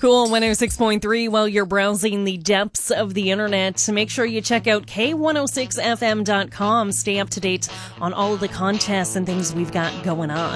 Cool 106.3 while you're browsing the depths of the internet. Make sure you check out K106FM.com. Stay up to date on all of the contests and things we've got going on.